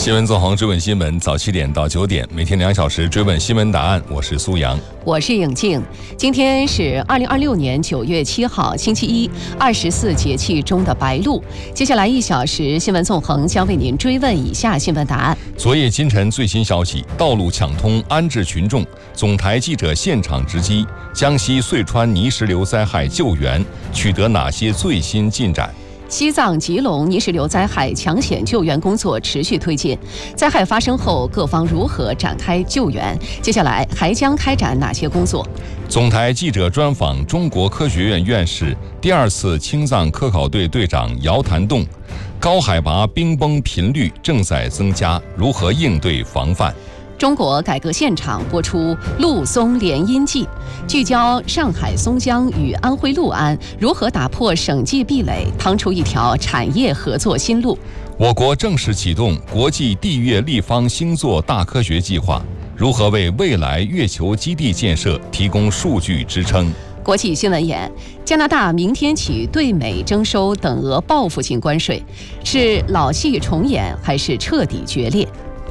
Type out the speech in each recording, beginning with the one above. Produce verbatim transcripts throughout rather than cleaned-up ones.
新闻纵横追问新闻，早七点到九点，每天两小时追问新闻答案。我是苏阳， 我是颖静。今天是二零二六年九月七号，星期一，二十四节气中的白露。接下来一小时，新闻纵横将为您追问以下新闻答案。 昨夜今晨最新消息：道路抢通，安置群众。总台记者现场直击江西遂川泥石流灾害救援，取得哪些最新进展？ 西藏、吉隆泥石流灾害抢险救援工作持续推进，灾害发生后，各方如何展开救援？接下来还将开展哪些工作？ 总台记者专访中国科学院院士、第二次青藏科考队队长姚谭栋，高海拔冰崩频率正在增加，如何应对防范？ 中国改革现场播出陆松联姻记，聚焦上海松江与安徽六安如何打破省际壁垒，趟出一条产业合作新路。 我国正式启动国际地月立方星座大科学计划，如何为未来月球基地建设提供数据支撑？ 国际新闻言，加拿大明天起对美征收等额报复性关税，是老戏重演还是彻底决裂？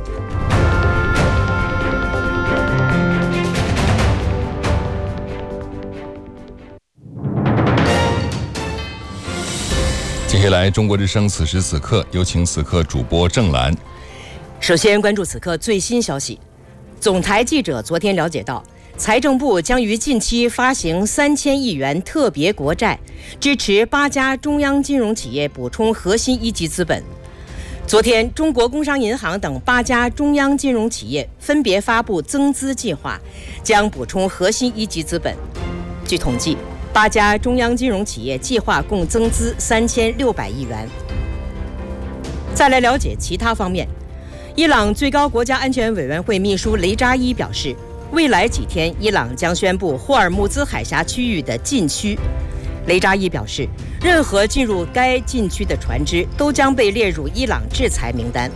接下来，中国之声此时此刻，有请此刻主播郑兰。 首先关注此刻最新消息。总台记者昨天了解到，财政部将于近期发行三千亿元特别国债，支持八家中央金融企业补充核心一级资本。昨天，中国工商银行等八家中央金融企业分别发布增资计划，将补充核心一级资本。据统计，八家中央金融企业计划共增资三千六百亿元。再来了解其他方面，伊朗最高国家安全委员会秘书雷扎伊表示，未来几天伊朗将宣布霍尔木兹海峡区域的禁区。雷扎伊表示，任何进入该禁区的船只都将被列入伊朗制裁名单。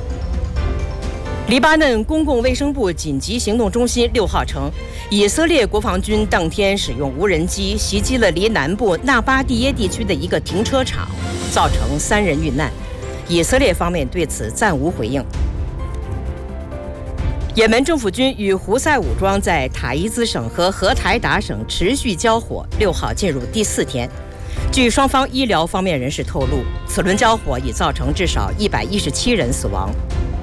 黎巴嫩公共卫生部紧急行动中心六号称，以色列国防军当天使用无人机袭击了离南部纳巴蒂耶地区的一个停车场，造成三人遇难。以色列方面对此暂无回应。也门政府军与胡塞武装在塔伊兹省和荷台达省持续交火，六号进入第四天。据双方医疗方面人士透露，此轮交火已造成至少一百一十七人死亡。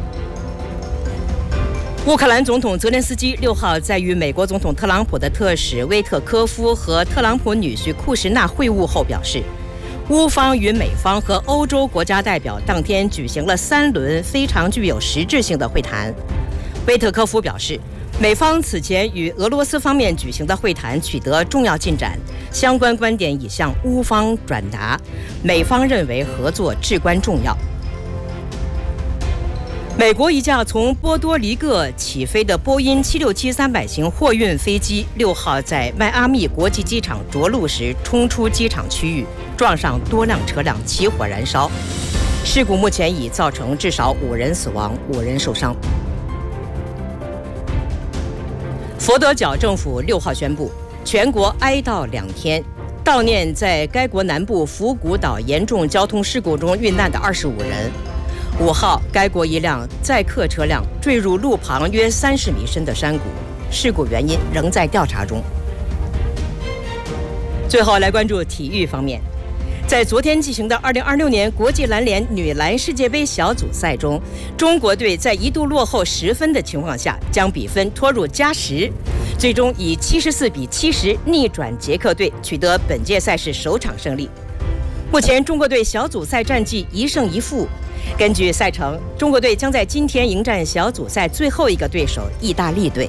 乌克兰总统泽连斯基六号在与美国总统特朗普的特使威特科夫和特朗普女婿库什纳会晤后表示，乌方与美方和欧洲国家代表当天举行了三轮非常具有实质性的会谈。威特科夫表示，美方此前与俄罗斯方面举行的会谈取得重要进展，相关观点已向乌方转达，美方认为合作至关重要。美国一架从波多黎各起飞的波音七六七三百型货运飞机六号在迈阿密国际机场着陆时冲出机场区域，撞上多辆车辆，起火燃烧。事故目前已造成至少五人死亡，五人受伤。佛得角政府六号宣布，全国哀悼两天，悼念在该国南部福古岛严重交通事故中遇难的二十五人。五号，该国一辆载客车辆坠入路旁约三十米深的山谷，事故原因仍在调查中。最后来关注体育方面，在昨天进行的二零二六年国际篮联女篮世界杯小组赛中，中国队在一度落后十分的情况下，将比分拖入加时，最终以七十四比七十逆转捷克队，取得本届赛事首场胜利。目前中国队小组赛战绩一胜一负。根据赛程，中国队将在今天迎战小组赛最后一个对手意大利队。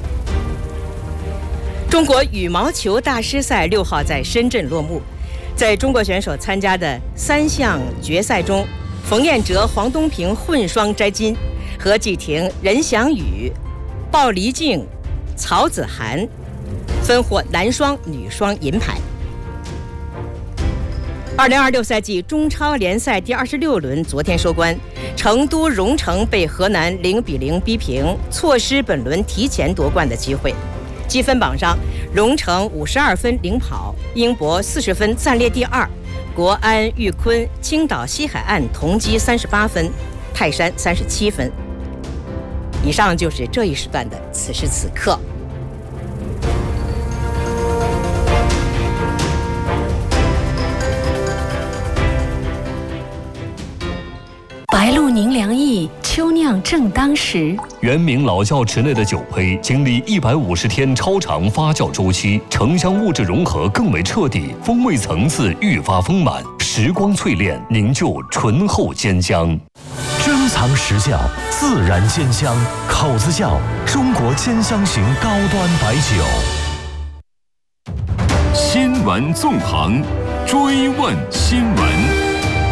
中国羽毛球大师赛六号在深圳落幕，在中国选手参加的三项决赛中，冯彦哲、黄东萍混双摘金，何继婷、任翔宇、鲍黎静、曹子涵分获男双、女双银牌。二零二六赛季中超联赛第二十六轮昨天收官，成都蓉城被河南零比零逼平，错失本轮提前夺冠的机会。积分榜上，蓉城五十二分领跑，英博四十分暂列第二，国安、裕昆、青岛西海岸同积三十八分， 泰山三十七分。以上就是这一时段的此时此刻。 白露宁凉意，秋酿正当时。 原名老窖池内的酒胚经历一百五十天超长发酵周期，城乡物质融合更为彻底，风味层次愈发丰满，时光淬炼凝就醇厚坚香。 珍藏实窖，自然坚香。口子窖，中国坚香型高端白酒。 新闻纵横，追问新闻。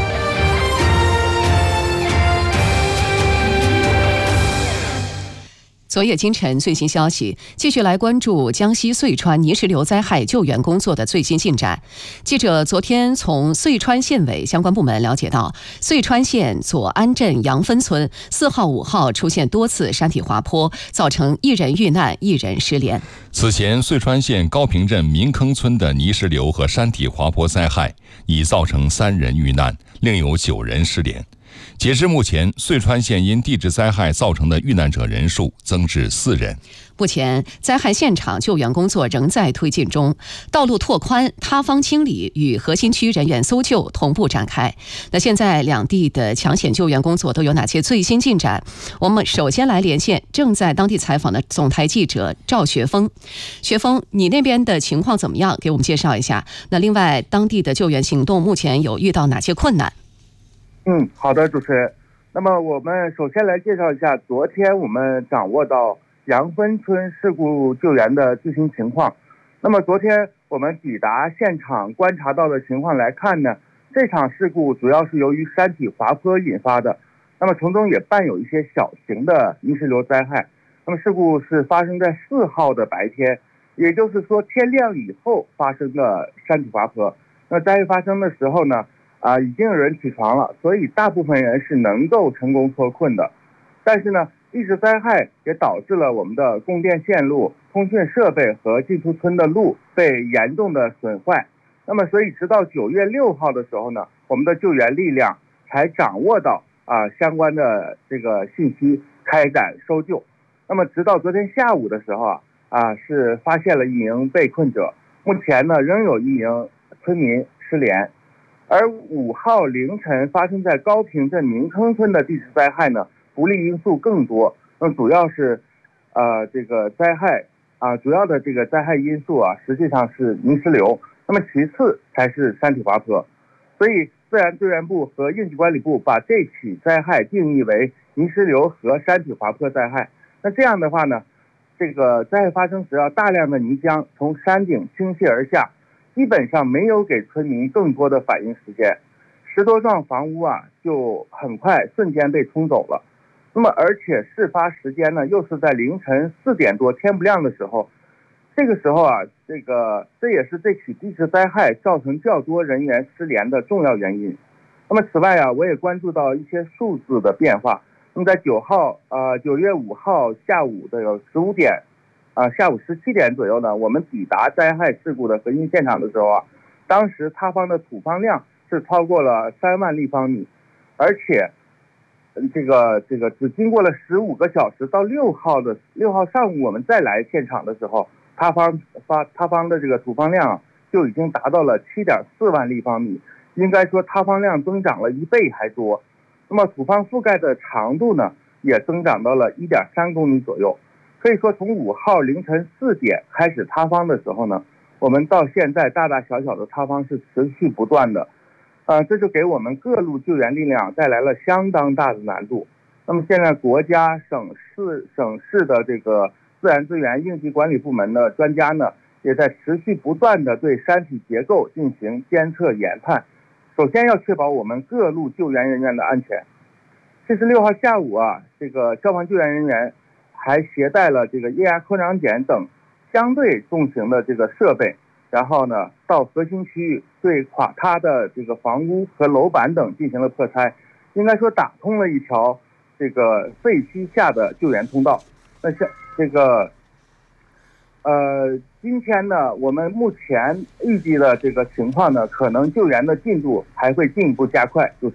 昨夜今晨最新消息，继续来关注江西遂川泥石流灾害救援工作的最新进展。记者昨天从遂川县委相关部门了解到，遂川县左安镇杨分村四号、五号出现多次山体滑坡，造成一人遇难、一人失联。 此前，遂川县高坪镇民坑村的泥石流和山体滑坡灾害已造成三人遇难，另有九人失联。截至目前，遂川县因地质灾害造成的遇难者人数增至四人。 目前，灾害现场救援工作仍在推进中，道路拓宽、塌方清理与核心区人员搜救同步展开。那现在两地的抢险救援工作都有哪些最新进展？我们首先来连线正在当地采访的总台记者赵学峰。学峰，你那边的情况怎么样？给我们介绍一下。那另外，当地的救援行动目前有遇到哪些困难？ 嗯，好的，主持人。那么我们首先来介绍一下昨天我们掌握到杨分村事故救援的最新情况。那么昨天我们抵达现场观察到的情况来看呢，这场事故主要是由于山体滑坡引发的，那么从中也伴有一些小型的泥石流灾害。那么事故是发生在四号的白天，也就是说天亮以后发生的山体滑坡。那灾害发生的时候呢，啊，已经有人起床了，所以大部分人是能够成功脱困的。但是呢，地质灾害也导致了我们的供电线路、通讯设备和进出村的路被严重的损坏。那么，所以直到九月六号的时候呢，我们的救援力量才掌握到啊相关的这个信息，开展搜救。那么，直到昨天下午的时候啊，啊是发现了一名被困者，目前呢仍有一名村民失联。而五号凌晨发生在高坪镇民坑村的地质灾害呢，不利因素更多。那主要是，呃，这个灾害啊，主要的这个灾害因素啊，实际上是泥石流。那么其次才是山体滑坡。所以自然资源部和应急管理部把这起灾害定义为泥石流和山体滑坡灾害。那这样的话呢，这个灾害发生时啊，大量的泥浆从山顶倾泻而下。基本上没有给村民更多的反应时间，十多幢房屋啊就很快瞬间被冲走了。那么而且事发时间呢又是在凌晨四点多天不亮的时候，这个时候啊，这个这也是这起地质灾害造成较多人员失联的重要原因。那么此外啊，我也关注到一些数字的变化。那么在九号呃九月五号下午的十五点。啊，下午十七点左右呢，我们抵达灾害事故的核心现场的时候啊，当时塌方的土方量是超过了三万立方米，而且这个这个只经过了十五个小时，到六号的六号上午我们再来现场的时候，塌方发塌方的这个土方量、啊、就已经达到了七点四万立方米，应该说塌方量增长了一倍还多。那么土方覆盖的长度呢，也增长到了一点三公里左右。可以说，从五号凌晨四点开始塌方的时候呢，我们到现在大大小小的塌方是持续不断的，呃，这就给我们各路救援力量带来了相当大的难度。那么现在国家、省市、省市的这个自然资源应急管理部门的专家呢，也在持续不断的对山体结构进行监测研判。首先要确保我们各路救援人员的安全。七十六号下午啊，这个消防救援人员还携带了这个液压扩张锏等相对重型的这个设备，然后呢，到核心区域对垮塌的这个房屋和楼板等进行了破拆，应该说打通了一条这个废墟下的救援通道。那像这个，呃，今天呢，我们目前预计的这个情况呢，可能救援的进度还会进一步加快。主持人。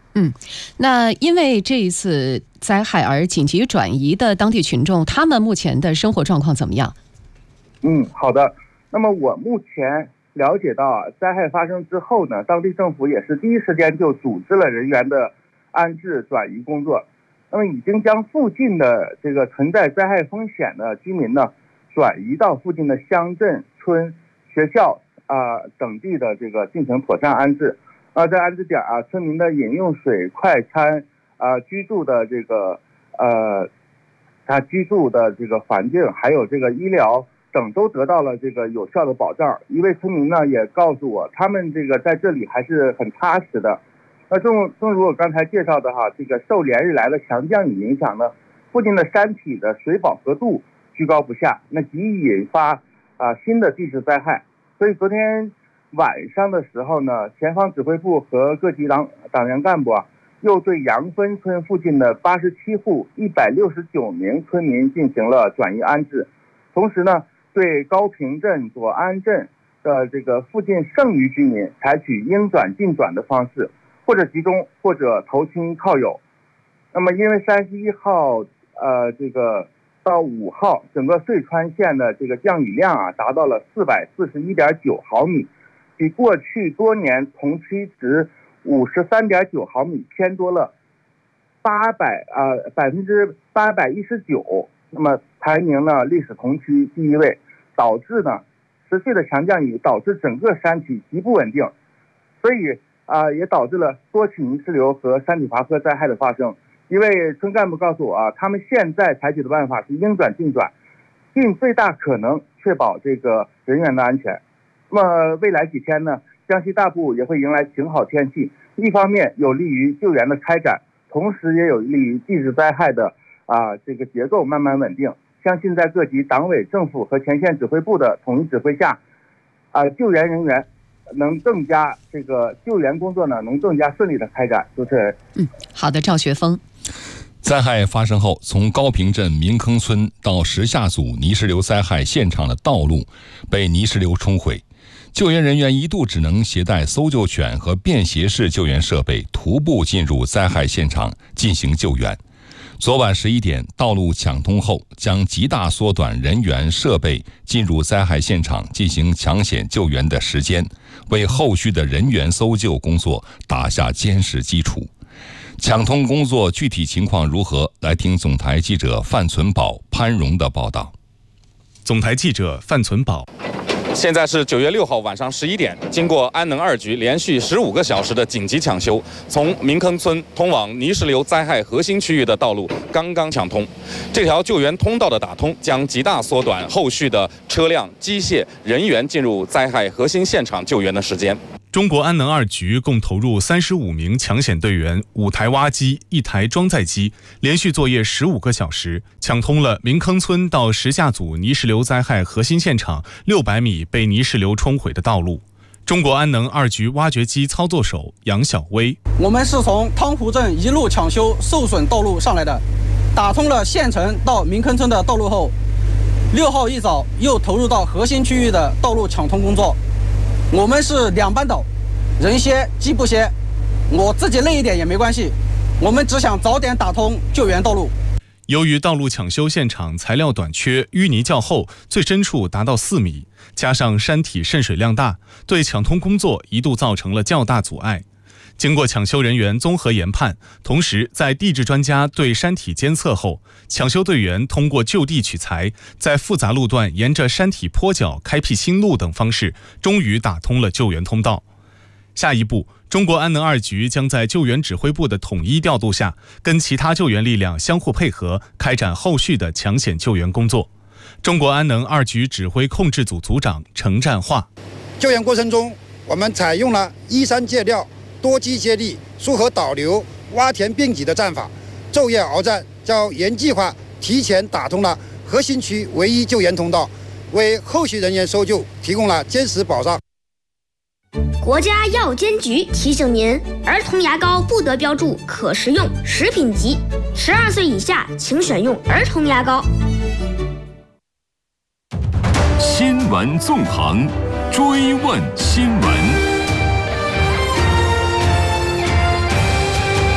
嗯，那因为这一次灾害而紧急转移的当地群众，他们目前的生活状况怎么样？ 嗯，好的。那么我目前了解到啊，灾害发生之后呢，当地政府也是第一时间就组织了人员的安置转移工作。那么已经将附近的这个存在灾害风险的居民呢，转移到附近的乡镇、村、学校啊、呃、等地的这个进行妥善安置。啊，在安置点啊，村民的饮用水、快餐啊、呃，居住的这个呃，他居住的这个环境，还有这个医疗等都得到了这个有效的保障。一位村民呢也告诉我，他们这个在这里还是很踏实的。那正正如我刚才介绍的哈，这个受连日来的强降雨影响呢，附近的山体的水饱和度居高不下，那极易引发啊、呃、新的地质灾害。所以昨天晚上的时候呢，前方指挥部和各级党党员干部啊，又对杨分村附近的八十七户一百六十九名村民进行了转移安置，同时呢，对高坪镇、左安镇的这个附近剩余居民采取应转尽转的方式，或者集中，或者投亲靠友。那么，因为三十一号，呃，这个到五号，整个遂川县的这个降雨量啊，达到了四百四十一点九毫米，比过去多年同期值五十三点九毫米偏多了八百啊百分之八百一十九，那么排名呢历史同期第一位，导致呢持续的强降雨导致整个山体极不稳定，所以啊、呃、也导致了多起泥石流和山体滑坡灾害的发生。一位村干部告诉我啊，他们现在采取的办法是应转尽转，尽最大可能确保这个人员的安全。那么未来几天呢，江西大部也会迎来晴好天气，一方面有利于救援的开展，同时也有利于地质灾害的啊这个结构慢慢稳定。相信在各级党委政府和前线指挥部的统一指挥下，啊救援人员能更加这个救援工作呢能更加顺利的开展。主持人， 嗯，好的，赵学峰。 灾害发生后，从高坪镇明坑村到石下组泥石流灾害现场的道路被泥石流冲毁，救援人员一度只能携带搜救犬和便携式救援设备徒步进入灾害现场进行救援。昨晚十一点，道路抢通后，将极大缩短人员设备进入灾害现场进行抢险救援的时间，为后续的人员搜救工作打下坚实基础。抢通工作具体情况如何？来听总台记者范存宝、潘荣的报道。 总台记者范存宝。 现在是九月六号晚上十一点，经过安能二局连续十五个小时的紧急抢修，从明坑村通往泥石流灾害核心区域的道路刚刚抢通。这条救援通道的打通，将极大缩短后续的车辆、机械、人员进入灾害核心现场救援的时间。 中国安能二局共投入三十五名抢险队员、五台挖机、一台装载机，连续作业十五个小时，抢通了明坑村到石下组泥石流灾害核心现场六百米被泥石流冲毁的道路。中国安能二局挖掘机操作手杨小威： 我们是从汤湖镇一路抢修受损道路上来的，打通了县城到明坑村的道路后，六号一早又投入到核心区域的道路抢通工作。我们是两班倒，人歇机不歇，我自己累一点也没关系，我们只想早点打通救援道路。 由于道路抢修现场材料短缺，淤泥较厚，最深处达到四米，加上山体渗水量大，对抢通工作一度造成了较大阻碍。经过抢修人员综合研判，同时在地质专家对山体监测后，抢修队员通过就地取材，在复杂路段沿着山体坡角开辟新路等方式，终于打通了救援通道。下一步，中国安能二局将在救援指挥部的统一调度下，跟其他救援力量相互配合，开展后续的抢险救援工作。中国安能二局指挥控制组组长程占化： 救援过程中，我们采用了依山借料、多机接力、疏河导流、挖填并挤的战法，昼夜鏖战，较原计划提前打通了核心区唯一救援通道，为后续人员搜救提供了坚实保障。 国家药监局提醒您：儿童牙膏不得标注可食用、食品级，十二岁以下请选用儿童牙膏。 新闻纵横，追问新闻。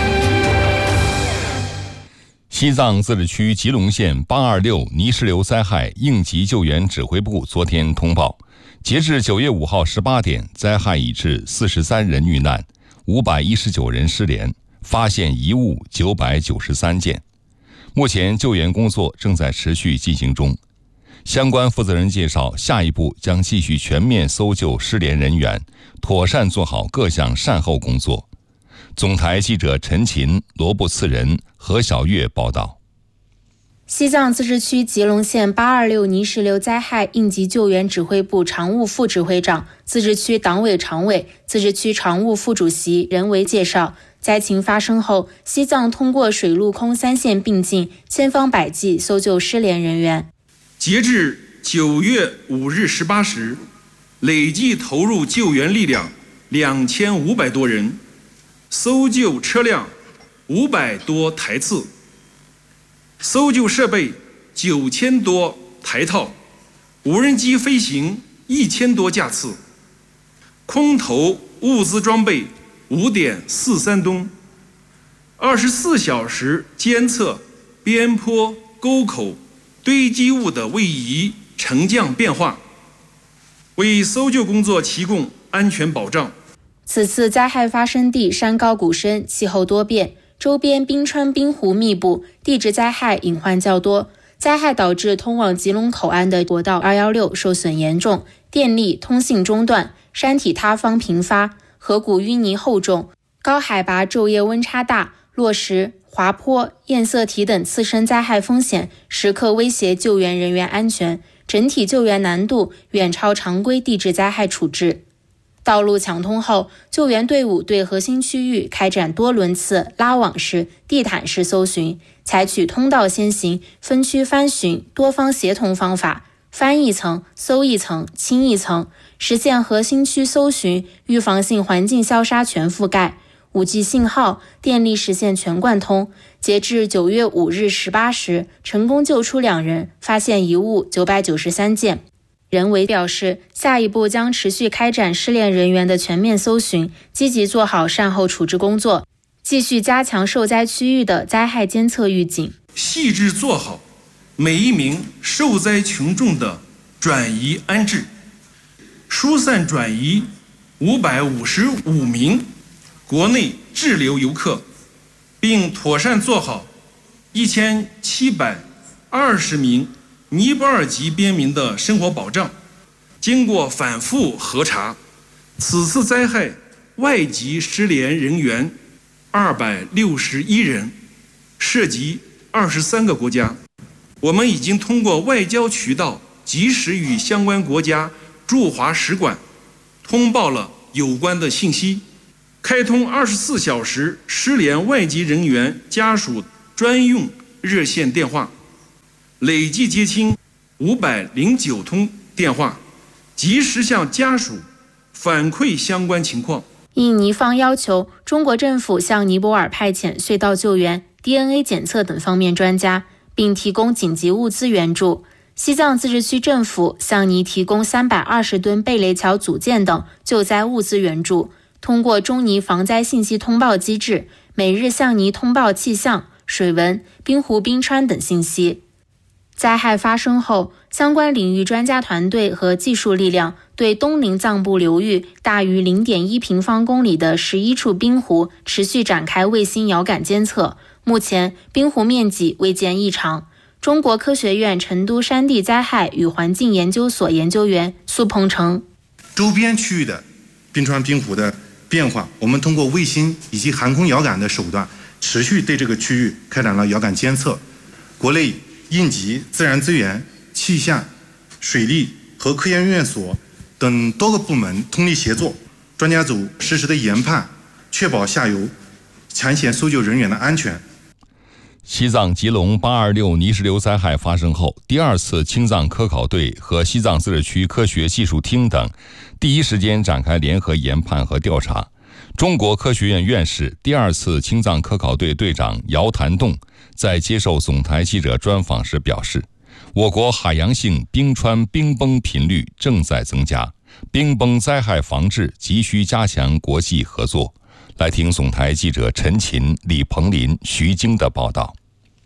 西藏自治区吉隆县八二六泥石流灾害应急救援指挥部昨天通报，截至九月五号十八点，灾害已致四十三人遇难，五百一十九人失联，发现遗物九百九十三件。目前救援工作正在持续进行中。相关负责人介绍，下一步将继续全面搜救失联人员，妥善做好各项善后工作。总台记者陈琴、罗布次仁、何小月报道。 西藏自治区吉隆县八二六泥石流灾害应急救援指挥部常务副指挥长、自治区党委常委、自治区常务副主席任维介绍，灾情发生后，西藏通过水陆空三线并进，千方百计搜救失联人员。 截至九月五日十八时，累计投入救援力量两千五百多人，搜救车辆五百多台次，搜救设备九千多台套，无人机飞行一千多架次，空投物资装备五点四三吨，二十四小时监测边坡、沟口、堆积物的位移、沉降变化，为搜救工作提供安全保障。 此次灾害发生地山高谷深，气候多变，周边冰川冰湖密布，地质灾害隐患较多。灾害导致通往吉隆口岸的国道二一六受损严重，电力、通信中断，山体塌方频发，河谷淤泥厚重，高海拔昼夜温差大，落石、滑坡、堰塞体等次生灾害风险时刻威胁救援人员安全，整体救援难度远超常规地质灾害处置。道路抢通后，救援队伍对核心区域开展多轮次拉网式、地毯式搜寻，采取通道先行、分区翻寻、多方协同方法，翻一层、搜一层、清一层，实现核心区搜寻、预防性环境消杀全覆盖。五 G 信号、电力实现全贯通。截至九月五日十八时，成功救出两人，发现遗物九百九十三件。任维表示，下一步将持续开展失联人员的全面搜寻，积极做好善后处置工作，继续加强受灾区域的灾害监测预警， 细致做好每一名受灾群众的转移安置，疏散转移五百五十五名国内滞留游客，并妥善做好一千七百二十名尼泊尔籍边民的生活保障。经过反复核查，此次灾害外籍失联人员二百六十一人，涉及二十三个国家。我们已经通过外交渠道及时与相关国家驻华使馆通报了有关的信息，开通二十四小时失联外籍人员家属专用热线电话，累计接听五百零九通电话，及时向家属反馈相关情况。 应尼方要求，中国政府向尼泊尔派遣隧道救援、D N A 检测等方面专家，并提供紧急物资援助。西藏自治区政府向尼提供三百二十吨贝雷桥组件等救灾物资援助，通过中尼防灾信息通报机制，每日向尼通报气象、水文、冰湖冰川等信息。灾害发生后，相关领域专家团队和技术力量对东宁藏布流域大于 零点一平方公里的十一处冰湖持续展开卫星遥感监测，目前冰湖面积未见异常。中国科学院成都山地灾害与环境研究所研究员苏鹏程， 周边区域的冰川冰湖的变化，我们通过卫星以及航空遥感的手段，持续对这个区域开展了遥感监测。国内应急、自然资源、气象、水利和科研院所等多个部门通力协作，专家组实时的研判，确保下游抢险搜救人员的安全。 西藏吉隆八二六泥石流灾害发生后，第二次青藏科考队和西藏自治区科学技术厅等第一时间展开联合研判和调查。中国科学院院士、第二次青藏科考队队长姚谭栋在接受总台记者专访时表示，我国海洋性冰川冰崩频率正在增加，冰崩灾害防治急需加强国际合作。来听总台记者陈琴、李鹏林、徐晶的报道。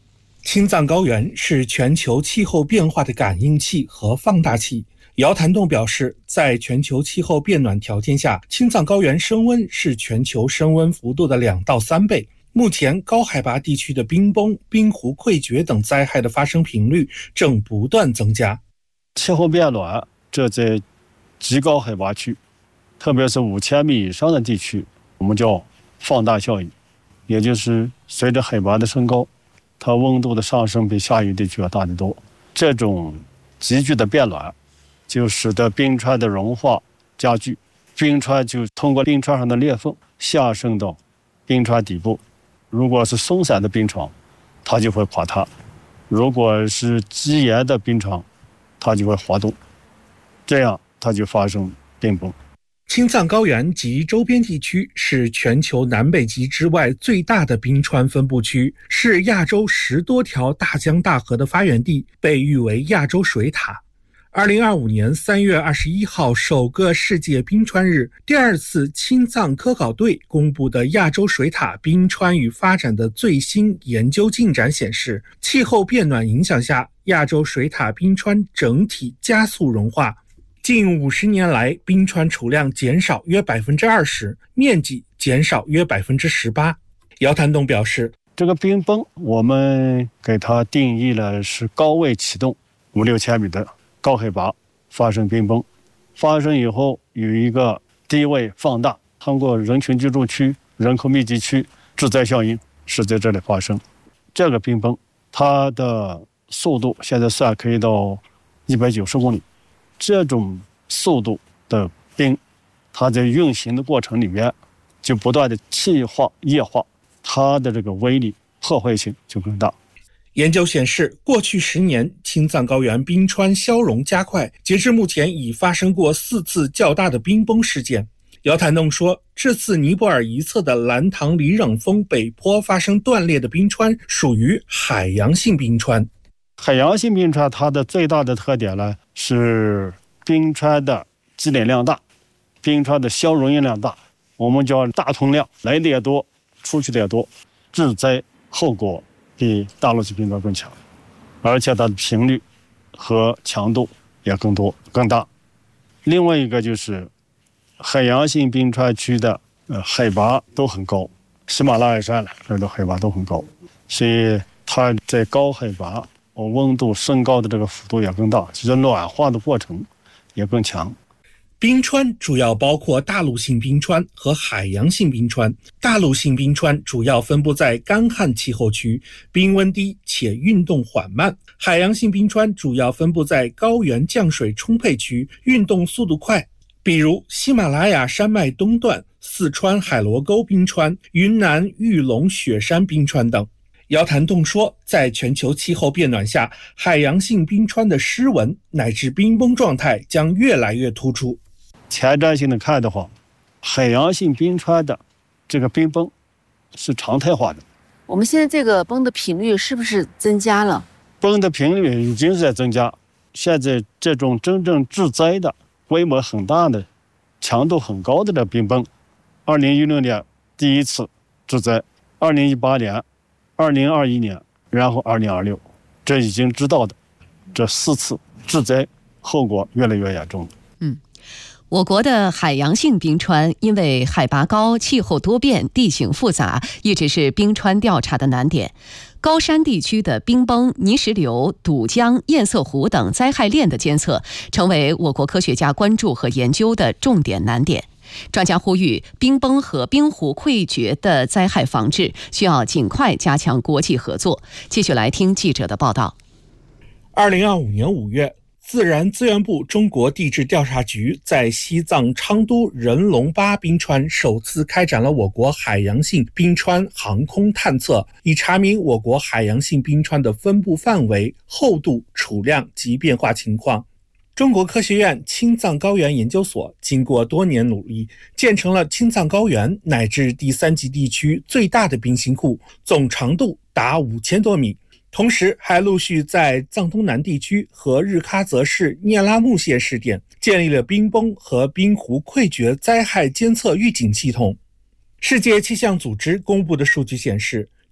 青藏高原是全球气候变化的感应器和放大器。姚谭栋表示，在全球气候变暖条件下，青藏高原升温是全球升温幅度的两到三倍。目前，高海拔地区的冰崩、冰湖溃决等灾害的发生频率正不断增加。 气候变暖，这在极高海拔区，特别是五千米以上的地区，我们叫放大效应，也就是随着海拔的升高，它温度的上升比下游地区要大得多。这种急剧的变暖，就使得冰川的融化加剧，冰川就通过冰川上的裂缝下渗到冰川底部。如果是松散的冰床，它就会垮塌；如果是积岩的冰床，它就会滑动，这样它就发生冰崩。 青藏高原及周边地区是全球南北极之外最大的冰川分布区，是亚洲十多条大江大河的发源地，被誉为亚洲水塔。二零二五年三月二十一号首个世界冰川日，第二次青藏科考队公布的亚洲水塔冰川与发展的最新研究进展显示，气候变暖影响下，亚洲水塔冰川整体加速融化。近五十年来，冰川储量减少约百分之二十，面积减少约百分之十八。姚谭栋表示， 这个冰崩我们给它定义了是高位启动，五六千米的高海拔发生冰崩，发生以后有一个低位放大，通过人群居住区、人口密集区致灾效应是在这里发生。这个冰崩它的速度现在算可以到一百九十公里。这种速度的冰，它在运行的过程里面就不断的气化、液化，它的这个威力、破坏性就更大。 研究显示，过去十年，青藏高原冰川消融加快，截至目前已发生过四次较大的冰崩事件。姚谭栋说，这次尼泊尔一侧的兰唐里冷峰北坡发生断裂的冰川属于海洋性冰川。 海洋性冰川它的最大的特点呢，是冰川的积累量大，冰川的消融量大，我们叫大通量，来的也多，出去的也多，致灾后果比大陆性冰川更强，而且它的频率和强度也更多更大。另外一个就是海洋性冰川区的呃海拔都很高，喜马拉雅山了这的海拔都很高，所以它在高海拔温度升高的这个幅度也更大，其实暖化的过程也更强。 冰川主要包括大陆性冰川和海洋性冰川。大陆性冰川主要分布在干旱气候区，冰温低且运动缓慢；海洋性冰川主要分布在高原降水充沛区，运动速度快，比如喜马拉雅山脉东段、四川海螺沟冰川、云南玉龙雪山冰川等。姚谭栋说，在全球气候变暖下，海洋性冰川的湿纹乃至冰崩状态将越来越突出。 前瞻性的看的话，海洋性冰川的这个冰崩是常态化的。 我们现在这个崩的频率是不是增加了？ 崩的频率已经是在增加，现在这种真正致灾的、规模很大的、强度很高的这冰崩，二零一六年第一次致灾，二零一八年。二零二一年，然后二零二六，这已经知道的这四次致灾后果越来越严重。 嗯，我国的海洋性冰川因为海拔高、气候多变、地形复杂，一直是冰川调查的难点。高山地区的冰崩、泥石流、堵江、堰塞湖等灾害链的监测，成为我国科学家关注和研究的重点难点。专家呼吁，冰崩和冰湖溃决的灾害防治需要尽快加强国际合作。继续来听记者的报道。 二零二五年五月，自然资源部中国地质调查局在西藏昌都人龙巴冰川首次开展了我国海洋性冰川航空探测，以查明我国海洋性冰川的分布范围、厚度、储量及变化情况。中国科学院青藏高原研究所经过多年努力，建成了青藏高原乃至第三级地区最大的冰芯库，总长度达五千多米。同时还陆续在藏东南地区和日喀则市聂拉木县试点，建立了冰崩和冰湖溃决灾害监测预警系统。世界气象组织公布的数据显示，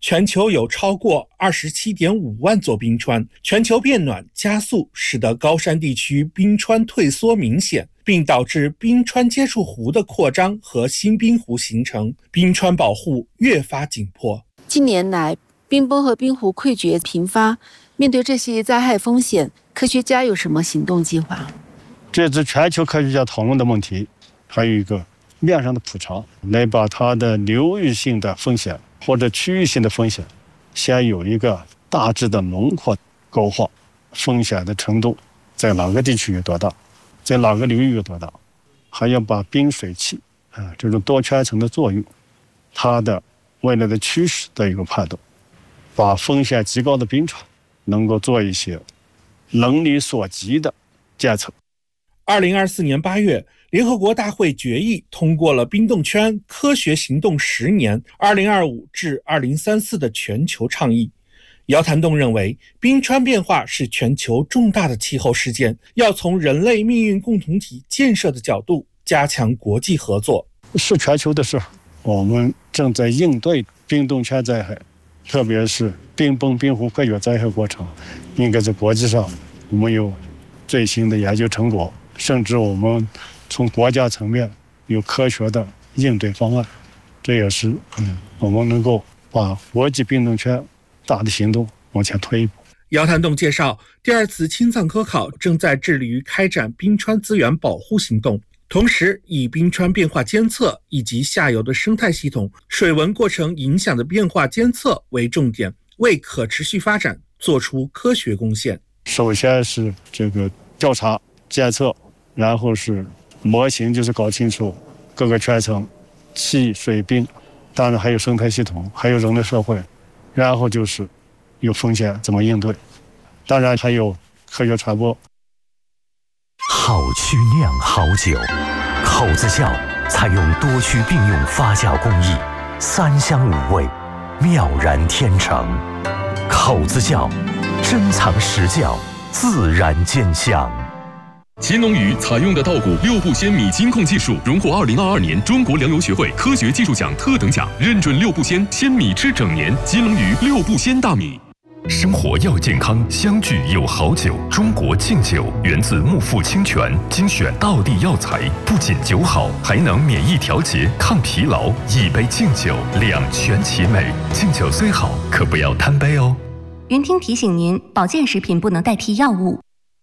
全球有超过 二十七点五万座冰川，全球变暖加速，使得高山地区冰川退缩明显，并导致冰川接触湖的扩张和新冰湖形成，冰川保护越发紧迫。 近年来，冰崩和冰湖溃决频发，面对这些灾害风险，科学家有什么行动计划？ 这是全球科学家讨论的问题，还有一个面上的普查，来把它的流域性的风险或者区域性的风险，先有一个大致的轮廓勾画，风险的程度在哪个地区有多大，在哪个流域有多大，还要把冰水器啊这种多圈层的作用，它的未来的趋势的一个判断，把风险极高的冰川能够做一些能力所及的监测。 二零二四年八月，联合国大会决议通过了冰冻圈科学行动十年二零二五至二零三四的全球倡议。姚谭栋认为，冰川变化是全球重大的气候事件，要从人类命运共同体建设的角度加强国际合作。 是全球的事，我们正在应对冰冻圈灾害，特别是冰崩、冰湖溃决灾害过程，应该在国际上我们有最新的研究成果，甚至我们从国家层面有科学的应对方案，这也是嗯，我们能够把国际冰冻圈大的行动往前推一步。 姚谭栋介绍，第二次青藏科考正在致力于开展冰川资源保护行动，同时以冰川变化监测以及下游的生态系统、水文过程影响的变化监测为重点，为可持续发展做出科学贡献。 首先是这个调查监测，然后是模型，就是搞清楚各个圈层、气、水、冰，当然还有生态系统，还有人类社会，然后就是有风险怎么应对，当然还有科学传播。 好曲酿好酒，口子窖采用多区并用发酵工艺，三香五味，妙然天成。口子窖珍藏实窖，自然兼香。 乾隆鱼采用的稻谷六步鲜米金控技术，荣获二零二二年中国粮油学会科学技术奖特等奖，认准六步鲜鲜米吃整年。金龙鱼六步鲜大米。 生活要健康，相聚有好酒。中国敬酒源自木富清泉，精选道地药材，不仅酒好，还能免疫调节、抗疲劳。一杯敬酒，两全其美。敬酒虽好，可不要贪杯哦。 云听提醒您，保健食品不能代替药物。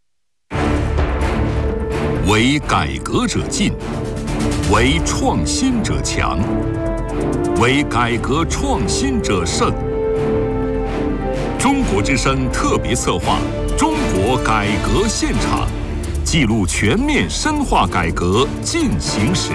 为改革者进，为创新者强，为改革创新者胜。中国之声特别策划《中国改革现场》，记录全面深化改革进行时。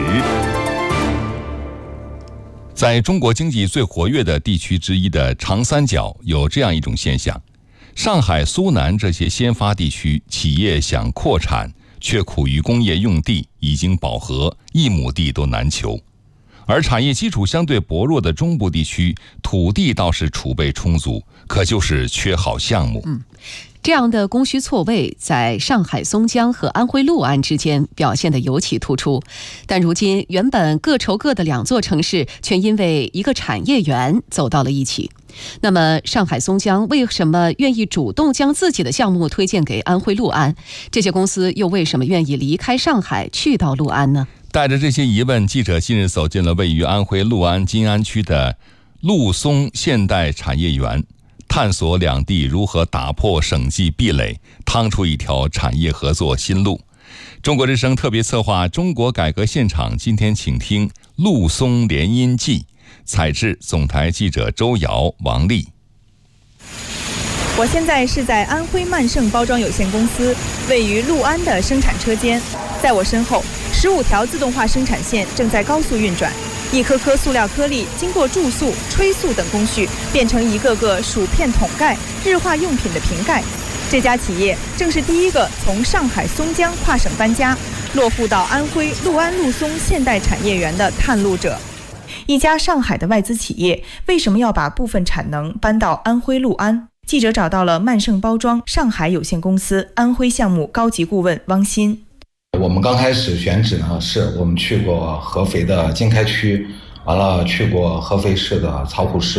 在中国经济最活跃的地区之一的长三角，有这样一种现象：上海、苏南这些先发地区，企业想扩产，却苦于工业用地已经饱和，一亩地都难求。而产业基础相对薄弱的中部地区，土地倒是储备充足，可就是缺好项目。 嗯，这样的供需错位在上海松江和安徽六安之间表现得尤其突出。但如今原本各愁各的两座城市，却因为一个产业园走到了一起。那么上海松江为什么愿意主动将自己的项目推荐给安徽六安？这些公司又为什么愿意离开上海去到六安呢？ 带着这些疑问，记者近日走进了位于安徽六安金安区的陆松现代产业园，探索两地如何打破省际壁垒，趟出一条产业合作新路。中国之声特别策划《中国改革现场》，今天请听《陆松联姻记》，采制总台记者周瑶、王丽。 我现在是在安徽曼盛包装有限公司位于六安的生产车间，在我身后，十五条自动化生产线正在高速运转，一颗颗塑料颗粒经过注塑、吹塑等工序，变成一个个薯片桶盖、日化用品的瓶盖。这家企业正是第一个从上海松江跨省搬家，落户到安徽六安陆松现代产业园的探路者。一家上海的外资企业为什么要把部分产能搬到安徽六安？记者找到了曼盛包装上海有限公司安徽项目高级顾问汪鑫。 我们刚开始选址呢，是我们去过合肥的经开区，完了去过合肥市的曹湖市，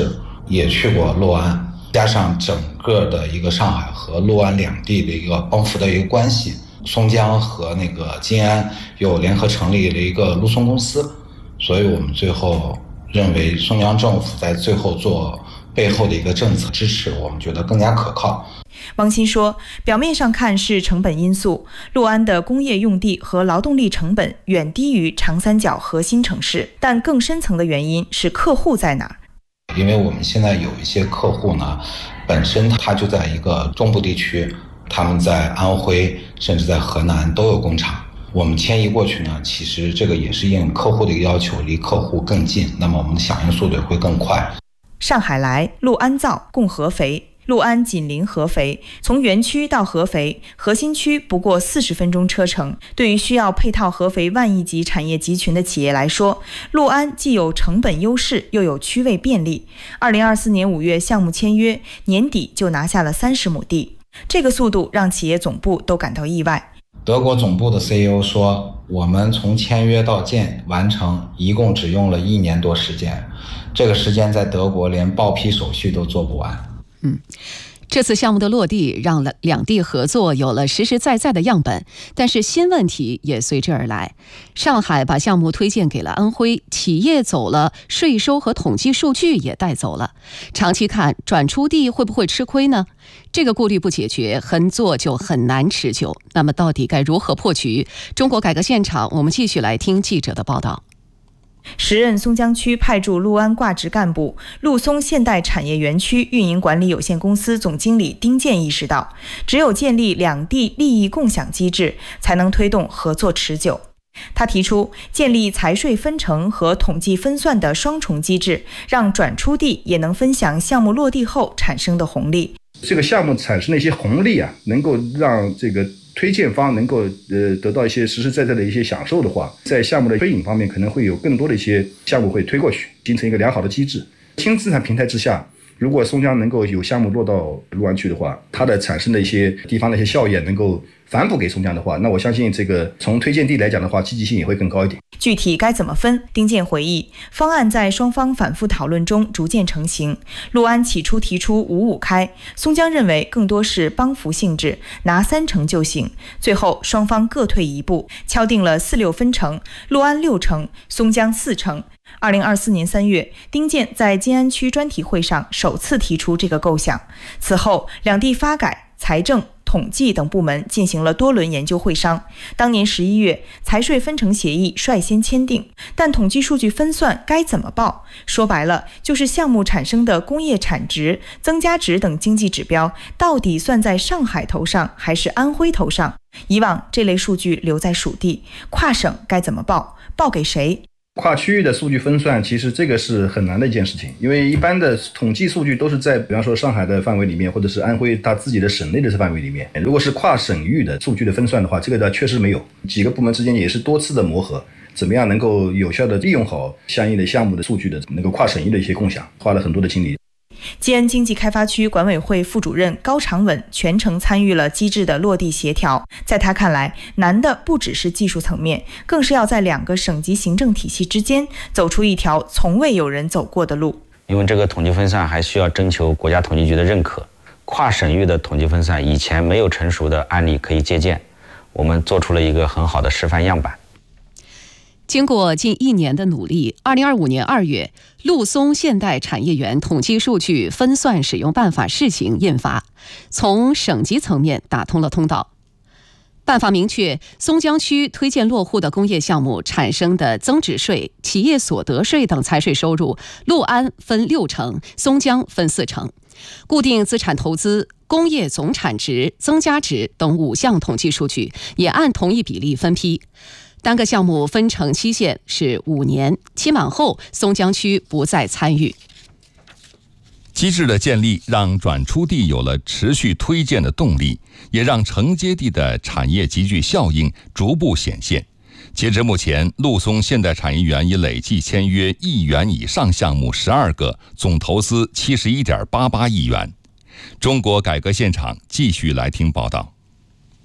也去过六安，加上整个的一个上海和六安两地的一个帮扶的一个关系，松江和那个金安又联合成立了一个陆松公司，所以我们最后认为松江政府在最后做背后的一个政策支持，我们觉得更加可靠。 王鑫说，表面上看是成本因素，六安的工业用地和劳动力成本远低于长三角核心城市，但更深层的原因是客户在哪儿。 因为我们现在有一些客户呢，本身他就在一个中部地区，他们在安徽甚至在河南都有工厂，我们迁移过去呢，其实这个也是应客户的一个要求，离客户更近，那么我们的响应速度会更快。 上海来，六安造，共合肥。六安紧邻合肥，从园区到合肥核心区不过四十分钟车程。对于需要配套合肥万亿级产业集群的企业来说，六安既有成本优势，又有区位便利。二零二四年五月项目签约，年底就拿下了三十亩地，这个速度让企业总部都感到意外。 德国总部的 C E O 说，我们从签约到建完成一共只用了一年多时间，这个时间在德国连报批手续都做不完。 嗯，这次项目的落地让了两地合作有了实实在在的样本，但是新问题也随之而来。上海把项目推荐给了安徽，企业走了，税收和统计数据也带走了。长期看，转出地会不会吃亏呢？这个顾虑不解决，横做就很难持久。那么到底该如何破局？中国改革现场，我们继续来听记者的报道。 时任松江区派驻六安挂职干部、陆松现代产业园区运营管理有限公司总经理丁健意识到，只有建立两地利益共享机制，才能推动合作持久。他提出建立财税分成和统计分算的双重机制，让转出地也能分享项目落地后产生的红利。 这个项目产生的一些红利啊，能够让这个推荐方能够呃得到一些实实在在的一些享受的话，在项目的推引方面可能会有更多的一些项目会推过去，形成一个良好的机制。轻资产平台之下，如果松江能够有项目落到六安区的话，它的产生的一些地方的一些效益能够反哺给松江的话，那我相信这个从推荐地来讲的话，积极性也会更高一点。 具体该怎么分？丁健回忆，方案在双方反复讨论中逐渐成型。六安起初提出五五开，松江认为更多是帮扶性质，拿三成就行。最后双方各退一步，敲定了四六分成，六安六成，松江四成。二零二四年三月，丁健在金安区专题会上首次提出这个构想。此后，两地发改、财政、统计等部门进行了多轮研究会商。当年十一月，财税分成协议率先签订，但统计数据分算该怎么报？说白了，就是项目产生的工业产值、增加值等经济指标，到底算在上海头上还是安徽头上？以往这类数据留在属地，跨省该怎么报？报给谁？ 跨区域的数据分算，其实这个是很难的一件事情，因为一般的统计数据都是在比方说上海的范围里面，或者是安徽它自己的省内的范围里面。如果是跨省域的数据的分算的话，这个呢确实没有，几个部门之间也是多次的磨合，怎么样能够有效的利用好相应的项目的数据的能够跨省域的一些共享，花了很多的精力。 吉安经济开发区管委会副主任高长稳全程参与了机制的落地协调。在他看来，难的不只是技术层面，更是要在两个省级行政体系之间走出一条从未有人走过的路。 因为这个统计分算还需要征求国家统计局的认可，跨省域的统计分算以前没有成熟的案例可以借鉴，我们做出了一个很好的示范样板。 经过近一年的努力，二零二五年二月，陆松现代产业园统计数据分算使用办法试行印发，从省级层面打通了通道。办法明确，松江区推荐落户的工业项目产生的增值税、企业所得税等财税收入，六安分六成，松江分四成。固定资产投资、工业总产值、增加值等五项统计数据也按同一比例分批。单个项目分成期限是五年，期满后松江区不再参与。 机制的建立让转出地有了持续推荐的动力，也让承接地的产业集聚效应逐步显现。截至目前，陆松现代产业园已累计签约亿元以上项目十二个，总投资七十一点八八亿元。中国改革现场继续来听报道。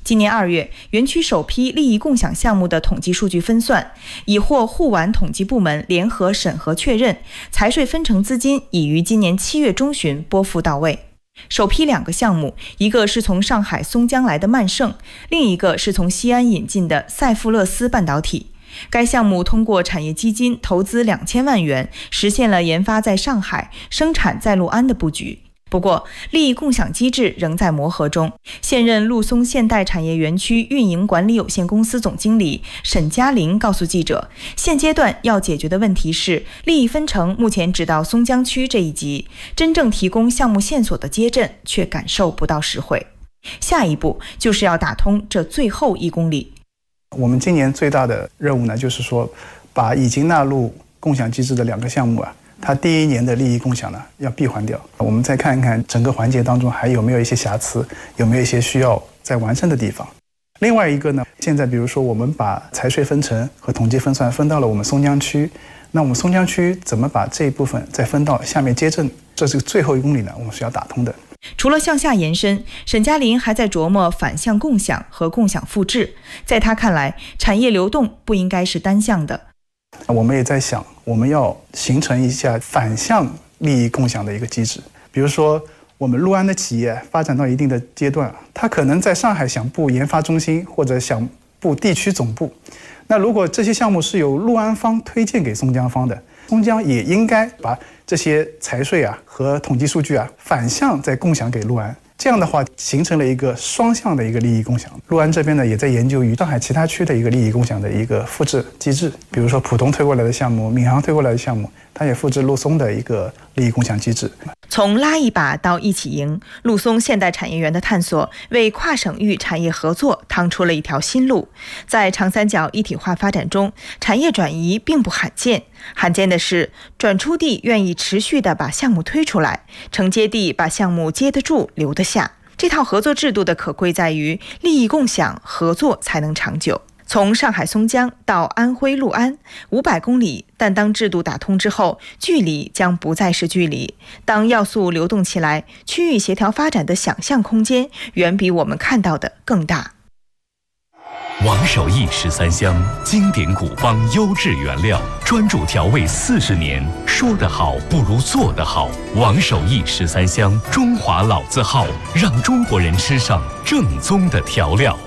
今年二月，园区首批利益共享项目的统计数据分算已获沪皖统计部门联合审核确认，财税分成资金已于今年七月中旬拨付到位。首批两个项目，一个是从上海松江来的曼盛，另一个是从西安引进的赛富勒斯半导体。该项目通过产业基金投资两千万元，实现了研发在上海、生产在陆安的布局。不过，利益共享机制仍在磨合中。现任陆松现代产业园区运营管理有限公司总经理沈嘉林告诉记者，现阶段要解决的问题是，利益分成目前只到松江区这一级，真正提供项目线索的街镇却感受不到实惠。下一步就是要打通这最后一公里。 我们今年最大的任务呢，就是说把已经纳入共享机制的两个项目啊，它第一年的利益共享呢要闭环掉，我们再看一看整个环节当中还有没有一些瑕疵，有没有一些需要再完善的地方。另外一个呢，现在比如说我们把财税分成和统计分算分到了我们松江区，那我们松江区怎么把这一部分再分到下面街镇，这是最后一公里呢，我们是要打通的。 除了向下延伸，沈嘉林还在琢磨反向共享和共享复制。在他看来，产业流动不应该是单向的。 我们也在想，我们要形成一下反向利益共享的一个机制。比如说，我们陆安的企业发展到一定的阶段，它可能在上海想布研发中心或者想布地区总部。那如果这些项目是由陆安方推荐给松江方的，松江也应该把这些财税啊和统计数据啊反向再共享给陆安，这样的话形成了一个双向的一个利益共享。陆安这边呢也在研究与上海其他区的一个利益共享的一个复制机制，比如说浦东推过来的项目、闵行推过来的项目，它也复制陆松的一个利益共享机制。 从拉一把到一起赢，陆松现代产业园的探索为跨省域产业合作趟出了一条新路。在长三角一体化发展中，产业转移并不罕见，罕见的是转出地愿意持续地把项目推出来，承接地把项目接得住留得下。这套合作制度的可贵在于利益共享，合作才能长久。从上海松江到安徽六安五百公里，但当制度打通之后，距离将不再是距离。当要素流动起来，区域协调发展的想象空间远比我们看到的更大。 王守义十三香，经典古方优质原料，专注调味四十年，说得好不如做得好。王守义十三香，中华老字号，让中国人吃上正宗的调料。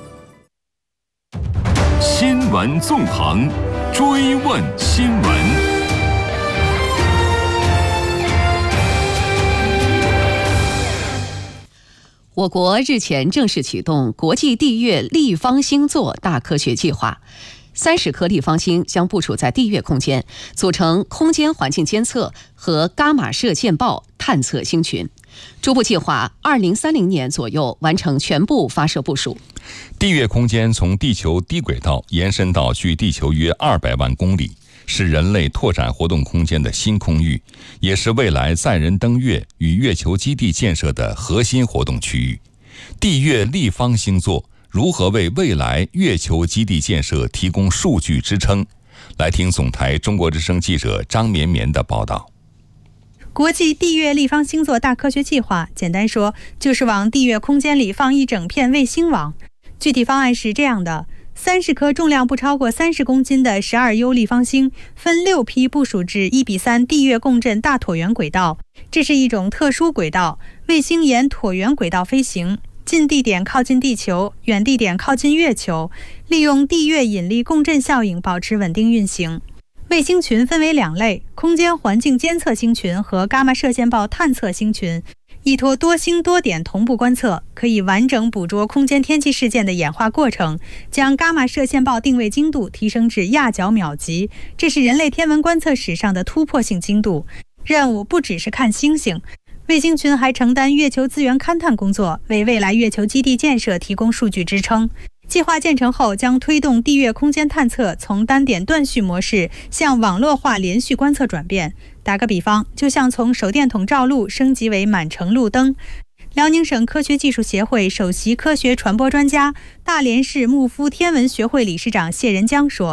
新闻纵横，追问新闻。 我国日前正式启动国际地月立方星座大科学计划，三十颗立方星将部署在地月空间，组成空间环境监测和伽马射线暴探测星群。初步计划二零三零年左右完成全部发射部署。 地月空间从地球低轨道延伸到距地球约二百万公里，是人类拓展活动空间的新空域，也是未来载人登月与月球基地建设的核心活动区域。地月立方星座如何为未来月球基地建设提供数据支撑？来听总台中国之声记者张绵绵的报道。 国际地月立方星座大科学计划，简单说就是往地月空间里放一整片卫星网。具体方案是这样的：三十颗重量不超过三十公斤的十二 U 立方星，分六批部署至一比三地月共振大椭圆轨道。这是一种特殊轨道，卫星沿椭圆轨道飞行，近地点靠近地球，远地点靠近月球，利用地月引力共振效应保持稳定运行。卫星群分为两类：空间环境监测星群和伽马射线暴探测星群。依托多星多点同步观测，可以完整捕捉空间天气事件的演化过程，将伽马射线暴定位精度提升至亚角秒级，这是人类天文观测史上的突破性精度。任务不只是看星星，卫星群还承担月球资源勘探工作，为未来月球基地建设提供数据支撑。计划建成后，将推动地月空间探测从单点断续模式向网络化连续观测转变。打个比方，就像从手电筒照路升级为满城路灯。辽宁省科学技术协会首席科学传播专家、大连市牧夫天文学会理事长谢仁江说：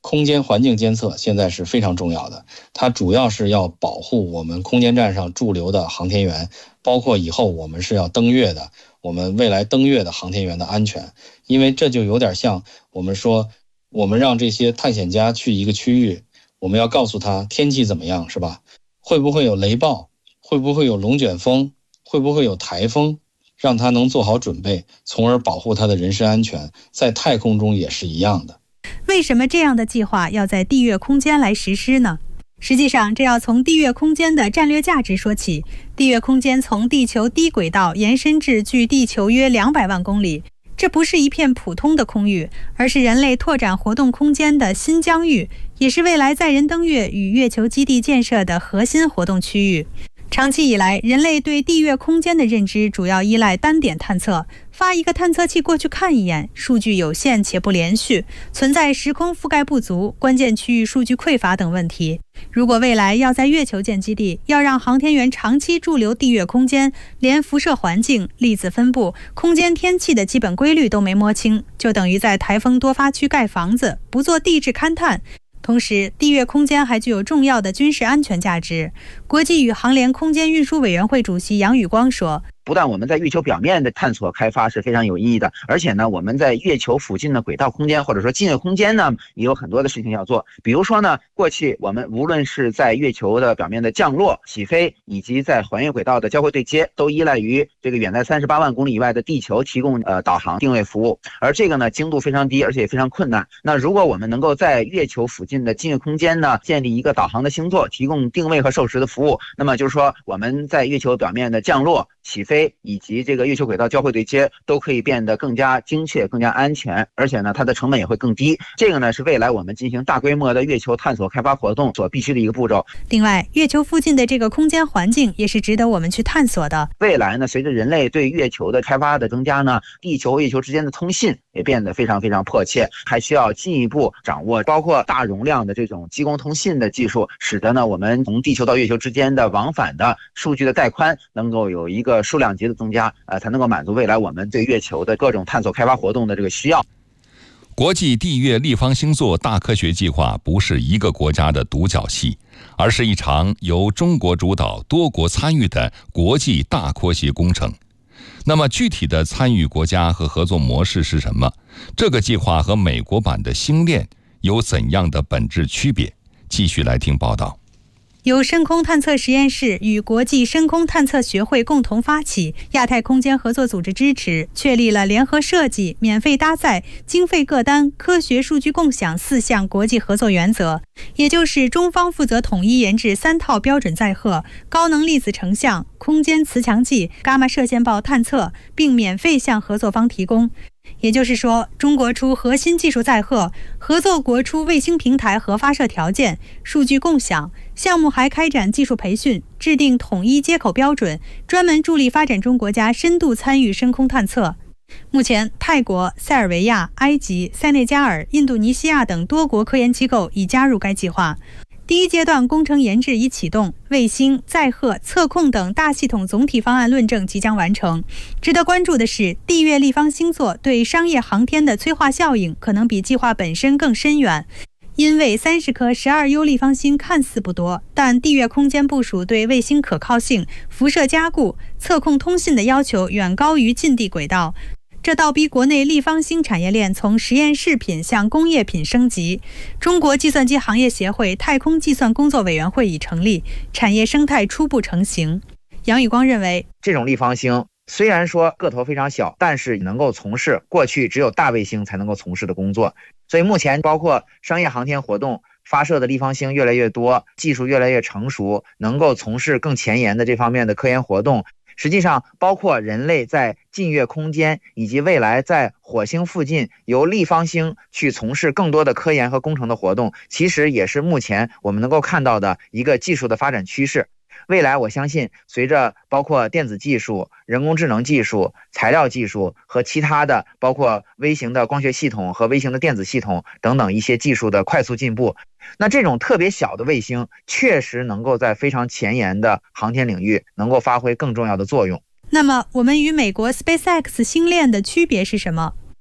空间环境监测现在是非常重要的，它主要是要保护我们空间站上驻留的航天员，包括以后我们是要登月的，我们未来登月的航天员的安全。因为这就有点像我们说，我们让这些探险家去一个区域，我们要告诉他天气怎么样，是吧？会不会有雷暴？会不会有龙卷风？会不会有台风？让他能做好准备，从而保护他的人身安全。在太空中也是一样的。 为什么这样的计划要在地月空间来实施呢？实际上，这要从地月空间的战略价值说起。地月空间从地球低轨道延伸至距地球约两百万公里，这不是一片普通的空域，而是人类拓展活动空间的新疆域，也是未来载人登月与月球基地建设的核心活动区域。长期以来，人类对地月空间的认知主要依赖单点探测，发一个探测器过去看一眼，数据有限且不连续，存在时空覆盖不足、关键区域数据匮乏等问题。如果未来要在月球建基地，要让航天员长期驻留地月空间，连辐射环境、粒子分布、空间天气的基本规律都没摸清，就等于在台风多发区盖房子，不做地质勘探。同时，地月空间还具有重要的军事安全价值。国际宇航联空间运输委员会主席杨宇光说， 不但我们在月球表面的探索开发是非常有意义的，而且呢，我们在月球附近的轨道空间或者说近月空间呢，也有很多的事情要做。比如说呢，过去我们无论是在月球的表面的降落、起飞，以及在环月轨道的交会对接，都依赖于这个远在三十八万公里以外的地球提供呃导航定位服务，而这个呢精度非常低，而且也非常困难。那如果我们能够在月球附近的近月空间呢，建立一个导航的星座，提供定位和授时的服务，那么就是说我们在月球表面的降落、起飞以及这个月球轨道交会对接都可以变得更加精确、更加安全，而且呢，它的成本也会更低。这个呢，是未来我们进行大规模的月球探索开发活动所必须的一个步骤。 另外，月球附近的这个空间环境也是值得我们去探索的。 未来呢，随着人类对月球的开发的增加呢，地球和月球之间的通信也变得非常非常迫切，还需要进一步掌握包括大容量的这种激光通信的技术，使得呢，我们从地球到月球之间的往返的数据的带宽能够有一个数量级的增加，呃，才能够满足未来我们对月球的各种探索开发活动的这个需要。 国际地月立方星座大科学计划不是一个国家的独角戏，而是一场由中国主导、多国参与的国际大科学工程。那么具体的参与国家和合作模式是什么？这个计划和美国版的星链有怎样的本质区别？继续来听报道。 由深空探测实验室与国际深空探测学会共同发起，亚太空间合作组织支持，确立了联合设计、免费搭载、经费各单、科学数据共享四项国际合作原则，也就是中方负责统一研制三套标准载荷、高能粒子成像、空间磁强计、伽马射线暴探测，并免费向合作方提供。也就是说，中国出核心技术载荷，合作国出卫星平台和发射条件、数据共享，项目还开展技术培训，制定统一接口标准，专门助力发展中国家深度参与深空探测。目前，泰国、塞尔维亚、埃及、塞内加尔、印度尼西亚等多国科研机构已加入该计划。第一阶段工程研制已启动，卫星、载荷、测控等大系统总体方案论证即将完成。值得关注的是，地月立方星座对商业航天的催化效应可能比计划本身更深远。因为三十颗十二 U 立方星看似不多，但地月空间部署对卫星可靠性、辐射加固、测控通信的要求远高于近地轨道。这倒逼国内立方星产业链从实验室品向工业品升级。中国计算机行业协会太空计算工作委员会已成立，产业生态初步成型。杨宇光认为， 这种立方星虽然说个头非常小，但是能够从事过去只有大卫星才能够从事的工作。所以目前包括商业航天活动发射的立方星越来越多，技术越来越成熟，能够从事更前沿的这方面的科研活动。实际上，包括人类在近月空间以及未来在火星附近由立方星去从事更多的科研和工程的活动，其实也是目前我们能够看到的一个技术的发展趋势。未来我相信，随着包括电子技术、人工智能技术、材料技术和其他的包括微型的光学系统和微型的电子系统等等一些技术的快速进步，那这种特别小的卫星确实能够在非常前沿的航天领域能够发挥更重要的作用。 那么我们与美国 SpaceX 星链的区别是什么？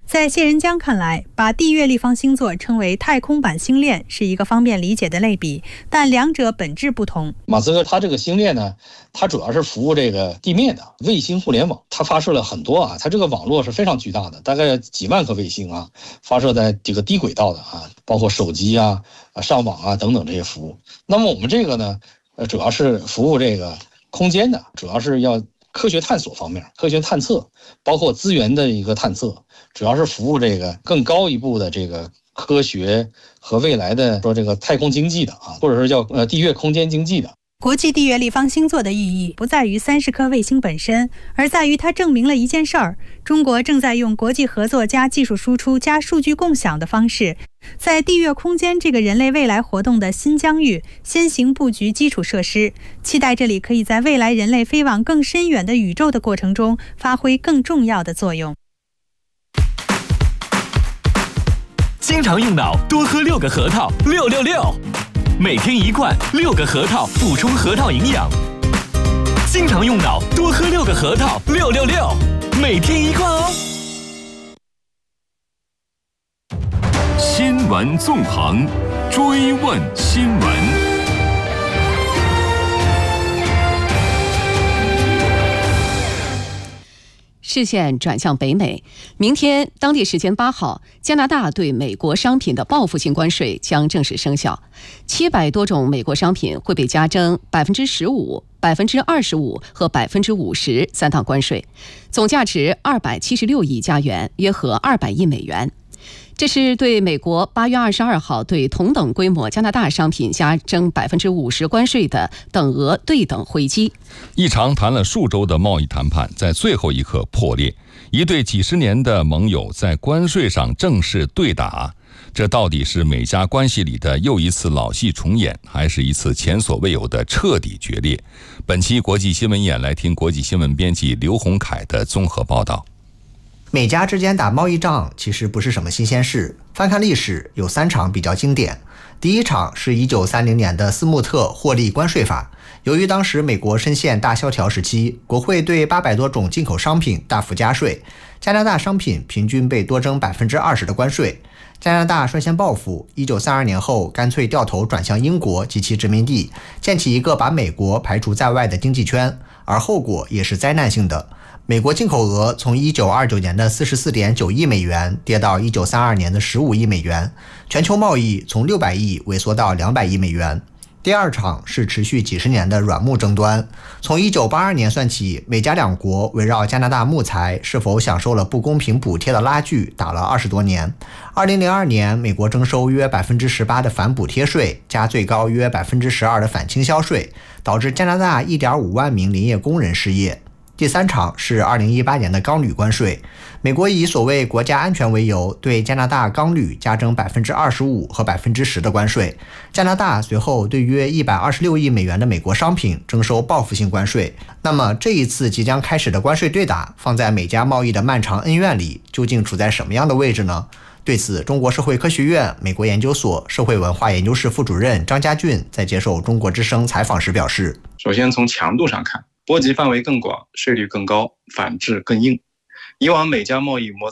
在谢仁江看来，把地月立方星座称为太空版星链是一个方便理解的类比，但两者本质不同。 马斯克他这个星链呢，它主要是服务这个地面的卫星互联网，它发射了很多啊，它这个网络是非常巨大的，大概几万颗卫星啊，发射在这个低轨道的啊，包括手机啊、上网啊等等这些服务。那么我们这个呢，呃，主要是服务这个空间的，主要是要科学探索方面，科学探测，包括资源的一个探测，主要是服务这个更高一步的这个科学和未来的说这个太空经济的啊，或者是叫呃地月空间经济的。 国际地月立方星座的意义不在于三十颗卫星本身，而在于它证明了一件事儿：中国正在用国际合作加技术输出加数据共享的方式，在地月空间这个人类未来活动的新疆域先行布局基础设施，期待这里可以在未来人类飞往更深远的宇宙的过程中发挥更重要的作用。 经常用脑，多喝六个核桃，六六六。每天一罐，六个核桃，补充核桃营养。经常用脑，多喝六个核桃，六六六。每天一罐哦。 新闻纵横，追问新闻。 视线转向北美，明天当地时间八号，加拿大对美国商品的报复性关税将正式生效，七百多种美国商品会被加征百分之十五、百分之二十五和百分之五十三档关税，总价值二百七十六亿加元，约合二百亿美元。这是对美国八月二十二号对同等规模加拿大商品加征百分之五十关税的等额对等回击。 一场谈了数周的贸易谈判在最后一刻破裂，一对几十年的盟友在关税上正式对打。这到底是美加关系里的又一次老戏重演，还是一次前所未有的彻底决裂？本期国际新闻眼来听国际新闻编辑刘洪凯的综合报道。 美加之间打贸易仗其实不是什么新鲜事，翻看历史有三场比较经典。第一场是一九三零年的斯穆特获利关税法，由于当时美国深陷大萧条时期，国会对八百多种进口商品大幅加税，加拿大商品平均被多征百分之二十的关税。加拿大率先报复，一九三二年后干脆掉头转向英国及其殖民地，建起一个把美国排除在外的经济圈，而后果也是灾难性的。美国进口额从一九二九年的 四十四点九亿美元跌到一九三二年的十五亿美元，全球贸易从六百亿萎缩到两百亿美元。第二场是持续几十年的软木争端，从一九八二年算起，美加两国围绕加拿大木材是否享受了不公平补贴的拉锯打了二十多年。二零零二年，美国征收约百分之十八的反补贴税，加最高约百分之十二的反倾销税，导致加拿大一点五万名林业工人失业。第三场是二零一八年的钢铝关税，美国以所谓国家安全为由，对加拿大钢铝加征百分之二十五和百分之十的关税。加拿大随后对约一百二十六亿美元的美国商品征收报复性关税。那么这一次即将开始的关税对打，放在美加贸易的漫长恩怨里，究竟处在什么样的位置呢？对此，中国社会科学院美国研究所社会文化研究室副主任张家俊在接受中国之声采访时表示： 首先从强度上看，波及范围更广，税率更高，反制更硬。以往美加贸易摩擦